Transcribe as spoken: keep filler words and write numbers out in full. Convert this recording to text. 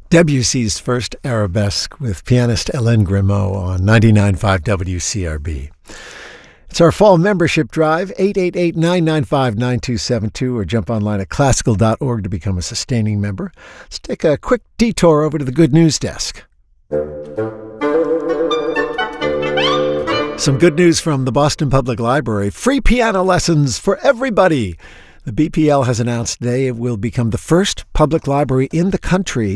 Debussy's first arabesque with pianist Hélène Grimaud on ninety-nine point five W C R B. It's our fall membership drive, eight eight eight, nine nine five, nine two seven two, or jump online at classical dot org to become a sustaining member. Let's take a quick detour over to the Good News Desk. Some good news from the Boston Public Library. Free piano lessons for everybody. The B P L has announced today it will become the first public library in the country